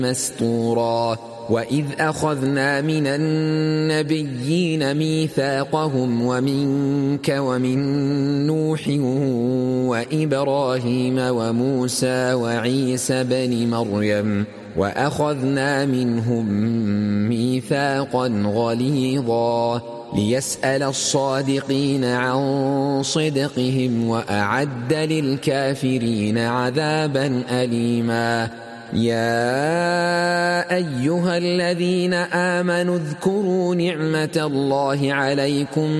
مسطورا وإذ أخذنا من النبيين ميثاقهم ومنك ومن نوح وإبراهيم وموسى وعيسى بن مريم وأخذنا منهم ميثاقا غليظا ليسأل الصادقين عن صدقهم وأعد للكافرين عذابا أليما يا أيها الذين آمنوا اذكروا نعمة الله عليكم